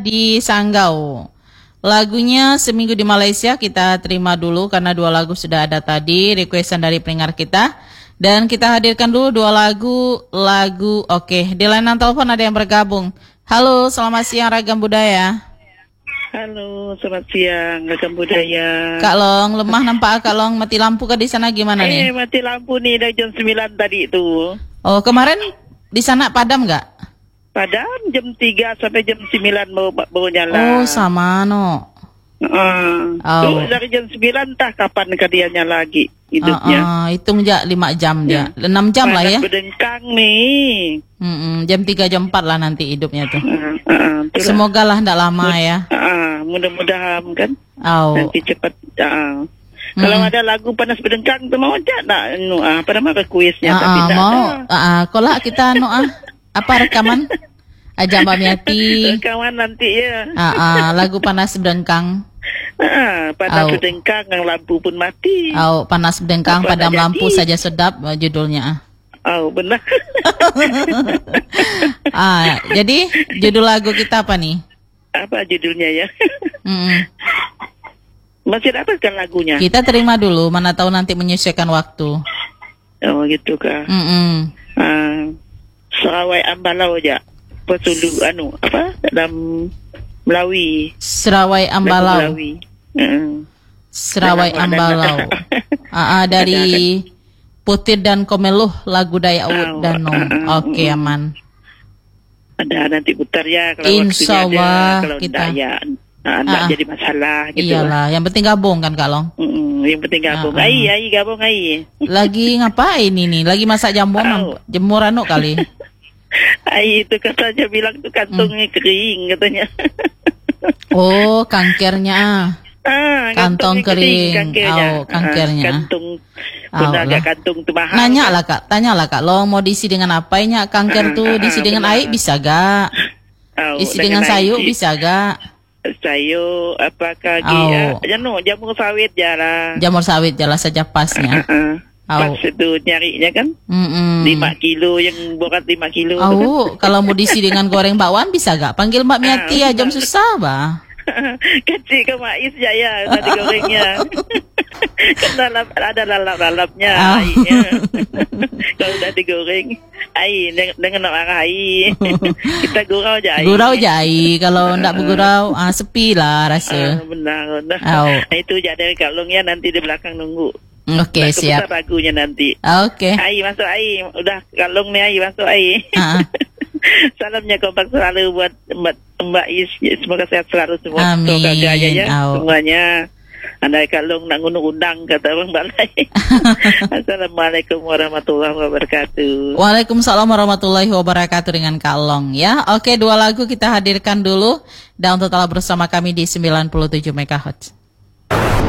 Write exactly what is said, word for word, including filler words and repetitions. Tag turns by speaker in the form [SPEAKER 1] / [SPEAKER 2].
[SPEAKER 1] di Sanggau. Lagunya Seminggu di Malaysia kita terima dulu karena dua lagu sudah ada tadi, requestan dari pendengar kita. Dan kita hadirkan dulu dua lagu, lagu oke. Di layanan telepon ada yang bergabung. Halo, selamat siang Ragam Budaya.
[SPEAKER 2] Halo, selamat siang Ragam Budaya.
[SPEAKER 1] Kak Long, lemah nampak Kak Long, mati lampu kah di sana gimana nih?
[SPEAKER 2] Eh, mati lampu nih dari jam sembilan tadi itu.
[SPEAKER 1] Oh, kemarin di sana padam nggak?
[SPEAKER 2] Padam jam tiga sampai jam sembilan baru, baru nyala.
[SPEAKER 1] Oh, sama no.
[SPEAKER 2] Uh,
[SPEAKER 1] Oh.
[SPEAKER 2] Tuh, dari jam sembilan entah kapan ke dia nyala lagi hidupnya.
[SPEAKER 1] Uh, uh, hitung aja lima jam dia.
[SPEAKER 2] Ya.
[SPEAKER 1] enam jam lah ya.
[SPEAKER 2] Panas berdengkang nih.
[SPEAKER 1] Mm-mm, jam tiga jam empat lah nanti hidupnya tuh.
[SPEAKER 2] Uh, uh, itulah.
[SPEAKER 1] Semoga lah ndak lama ya.
[SPEAKER 2] Uh, mudah-mudahan kan.
[SPEAKER 1] Oh.
[SPEAKER 2] Nanti cepat. Uh. Kalau
[SPEAKER 1] Hmm.
[SPEAKER 2] ada lagu panas berdengkang tu mau aja nak nu ah apa nama kuisnya
[SPEAKER 1] Ah,
[SPEAKER 2] tapi
[SPEAKER 1] ah,
[SPEAKER 2] tak
[SPEAKER 1] mau.
[SPEAKER 2] ada.
[SPEAKER 1] Ah, ah, kalau kita no ah apa rekaman? Ajak Mbak Miati.
[SPEAKER 2] Kawan nanti ya.
[SPEAKER 1] Ah, ah, lagu panas berdengkang.
[SPEAKER 2] Ah, panas
[SPEAKER 1] Au.
[SPEAKER 2] berdengkang, lampu pun mati.
[SPEAKER 1] Oh, panas berdengkang
[SPEAKER 2] Apa
[SPEAKER 1] padam
[SPEAKER 2] nak
[SPEAKER 1] lampu
[SPEAKER 2] jadi?
[SPEAKER 1] saja sedap ah, judulnya ah.
[SPEAKER 2] Oh, benar.
[SPEAKER 1] Ah, jadi judul lagu kita apa nih?
[SPEAKER 2] Apa judulnya ya?
[SPEAKER 1] Mm-mm.
[SPEAKER 2] Masih dapatkan lagunya?
[SPEAKER 1] Kita terima dulu, mana tahu nanti menyesuaikan waktu.
[SPEAKER 2] Oh, gitu kah?
[SPEAKER 1] Mm-mm.
[SPEAKER 2] Ah, Sarawai Ambalau aja. Pesulu anu apa? Dalam Melawi.
[SPEAKER 1] Serawai
[SPEAKER 2] Lagu
[SPEAKER 1] Ambalau.
[SPEAKER 2] Melawi. Mm.
[SPEAKER 1] Serawai
[SPEAKER 2] Dalam-
[SPEAKER 1] Ambalau. Ah, ah, dari Putir dan Komeluh lagu
[SPEAKER 2] Oh,
[SPEAKER 1] Dayaud Danau.
[SPEAKER 2] ah, ah,
[SPEAKER 1] Oke, aman.
[SPEAKER 2] Ada nanti putar ya kalau
[SPEAKER 1] Insya
[SPEAKER 2] waktunya
[SPEAKER 1] Allah
[SPEAKER 2] ada. Kalau
[SPEAKER 1] kita-
[SPEAKER 2] tidak ya nah, tidak
[SPEAKER 1] Ah.
[SPEAKER 2] jadi masalah gitu.
[SPEAKER 1] Iyalah, yang penting gabung kan Kak Long.
[SPEAKER 2] Mm-mm, yang penting gabung.
[SPEAKER 1] Ah, ah.
[SPEAKER 2] Ai, ai gabung ai.
[SPEAKER 1] Lagi ngapain ini? Lagi masak jambon,
[SPEAKER 2] Tahu.
[SPEAKER 1] jemur anu kali.
[SPEAKER 2] Ai itu katanya bilang tuh kantongnya kering katanya.
[SPEAKER 1] Oh, kangkernya.
[SPEAKER 2] Ah,
[SPEAKER 1] Kantong kering.
[SPEAKER 2] kangkernya.
[SPEAKER 1] Oh, kangkernya.
[SPEAKER 2] Ah, kantung.
[SPEAKER 1] Ah,
[SPEAKER 2] Tenaga
[SPEAKER 1] lah.
[SPEAKER 2] kantung tuh mahal.
[SPEAKER 1] Nanya
[SPEAKER 2] kan?
[SPEAKER 1] lah Kak, tanya lah Kak Long mau diisi dengan apa nya? Kangker
[SPEAKER 2] Ah,
[SPEAKER 1] tuh
[SPEAKER 2] ah,
[SPEAKER 1] diisi
[SPEAKER 2] ah,
[SPEAKER 1] dengan
[SPEAKER 2] benar.
[SPEAKER 1] air bisa gak?
[SPEAKER 2] Oh,
[SPEAKER 1] Isi dengan sayur bisa gak?
[SPEAKER 2] Sayur apakah
[SPEAKER 1] Oh.
[SPEAKER 2] dia? Ya no, jamur sawit ya lah.
[SPEAKER 1] Jamur sawit jelas saja pasnya.
[SPEAKER 2] Ah, ah. Pas
[SPEAKER 1] Oh.
[SPEAKER 2] itu nyarinya kan
[SPEAKER 1] Mm-mm.
[SPEAKER 2] lima kilo yang berat lima kilo.
[SPEAKER 1] Oh, kalau mau diisi dengan goreng bakwan bisa gak? Panggil Mbak Miati
[SPEAKER 2] Ah,
[SPEAKER 1] ya, jam susah bah.
[SPEAKER 2] Kecil ke mais ya ya tadi gorengnya. Kan lalap, ada lalap-lalapnya
[SPEAKER 1] Ah.
[SPEAKER 2] airnya. Kalau udah digoreng air dengan, dengan arah air. Kita gurau aja air.
[SPEAKER 1] Gurau jai, kalau ndak bergurau ah, sepi lah
[SPEAKER 2] Ah,
[SPEAKER 1] rasa.
[SPEAKER 2] benar benar.
[SPEAKER 1] Au.
[SPEAKER 2] Nah, itu aja dari kalung ya nanti di belakang nunggu.
[SPEAKER 1] Oke,
[SPEAKER 2] Nah,
[SPEAKER 1] siap.
[SPEAKER 2] keputar lagunya nanti.
[SPEAKER 1] Oke.
[SPEAKER 2] Air masuk air. Udah kalung nih air masuk air.
[SPEAKER 1] Ah.
[SPEAKER 2] Salamnya kompak selalu buat Mbak Mbak Is. Semoga sehat selalu semua.
[SPEAKER 1] Amin.
[SPEAKER 2] Semoga gaya ya
[SPEAKER 1] Au.
[SPEAKER 2] semuanya. Andai kalung nak undang kata Bang Balai. Assalamualaikum warahmatullahi wabarakatuh.
[SPEAKER 1] Waalaikumsalam warahmatullahi wabarakatuh dengan Kak Long ya. Oke, dua lagu kita hadirkan dulu dan tetaplah bersama kami di sembilan puluh tujuh megahertz.